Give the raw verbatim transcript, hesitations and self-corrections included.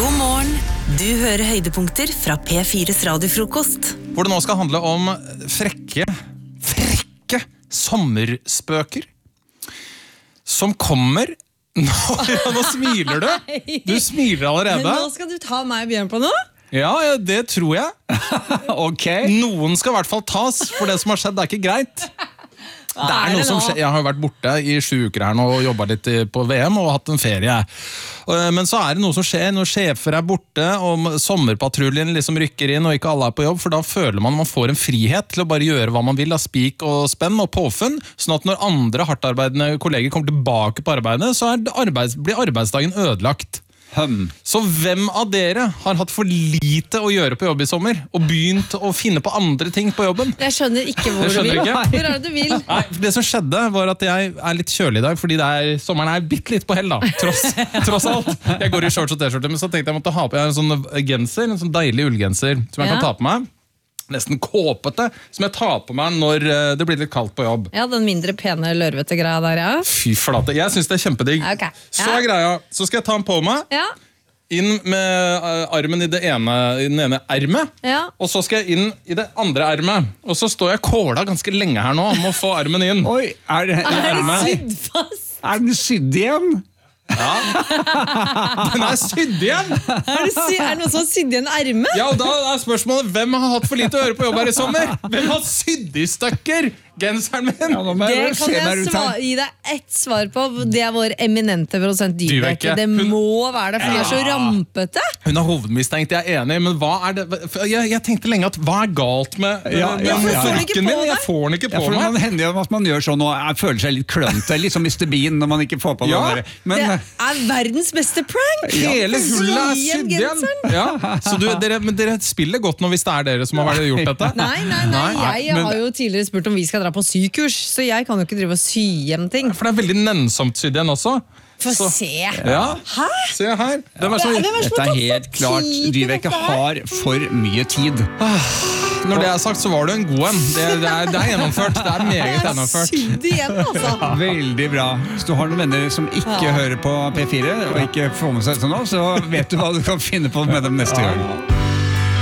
God morgen. Du hører høydepunkter fra P fires radiofrokost. Hvor det nå skal handle om frekke, frekke sommerspøker som kommer... Nå, nå smiler du. Du smiler allerede. Men nå skal du ta meg og Bjørn på noe? Ja, ja, det tror jeg. Ok. Noen skal i hvert fall tas, for det som har skjedd, det er ikke greit. Det er noe som skjer. Jeg har vært borte i sju uker her nå og jobbet litt på V M og hatt en ferie. Men så er det noe som skjer når sjefer er borte og sommerpatruljen liksom rykker inn og ikke alle er på jobb, for da føler man man får en frihet til å bare gjøre hva man vil av spik og spenn og påfunn, sånn at når andre hardtarbeidende kolleger kommer tilbake på arbeidet, så er arbeids, blir arbeidsdagen ødelagt. Hum. Så hvem av dere har hatt for lite å gjøre på jobb i sommer og begynt å finne på andre ting på jobben? Jeg skjønner ikke hvor du vil. Ikke? Hvor er det du vil? Nei, det som skjedde var at jeg er litt kjølig i dag, fordi det er, sommeren er bitte litt på hell da, tross, tross alt. Jeg går i shorts og t-skjorte, men så tenkte jeg måtte ha på jeg har en sånn genser, en sånn deilig ullgenser som jeg Ja. kan ta på meg. Nesten kåpete, som jeg tar på meg når det blir litt kaldt på jobb. Ja, den mindre pene lørvete greia der, ja. Fy flate, jeg synes det er kjempedigg. Ok. Så Ja. er greia, så skal jeg ta den på meg, Ja, inn med uh, armen i det ene, i den ene ermet, ja. og så skal jeg inn i det andre ermet. Og så står jeg kåla ganske lenge her nå om å få armen inn. Oi, er, det, Er er, det sydd fast? er den sydd igjen? Den er sydd igjen! Er det, sy er det noen som har sydd igjen ermet? Ja, og da er spørsmålet, hvem har hatt for lite å gjøre på jobb her i sommer? Hvem har sydd i stykker genseren min? Ja, nå må Det jeg kan se meg jeg ut sva her. gi deg ett svar på. Det er vår eminente prosent Dyveke. Dyveke. Det Hun- må være det, for hun er så Ja. rampete. Hun er hovedmistenkt, jeg er enig, men hva er det? For Jeg, jeg tenkte lenge at hva er galt med, Ja, med ja, med ja, ja. frykken min? Jeg får den ikke Ja, på for man meg. hender jo at man gjør sånn og er- føler seg litt klønete, litt som mister Bean når man ikke får på Ja. den der. Men Det er verdens beste prank! Hele hullet er Sy igjen sydd igjen. genseren. Ja. Så du, dere, men dere spiller godt nå hvis det er dere som har vært- gjort dette? Nei, nei, nei, Nei, jeg men- har jo tidligere spurt om vi skal dra på sykurs, så jeg kan jo ikke drive og sy hjem ting. For det er veldig nennsomt sydd igjen også. Få Så- se. Ja. Hæ? Se her. Hvem er Hvem så, er det som dette har er tatt helt seg klart. tid til Dyveke dette her? har for mye tid. når det er sagt, så var du en god en. Det, det, er, det er gjennomført. Det er meget gjennomført. Sydd igjen, altså. Veldig bra. Hvis du har noen venner som ikke Ja. hører på P fire og ikke får med seg dette nå, så vet du hva du kan finne på med dem neste gang.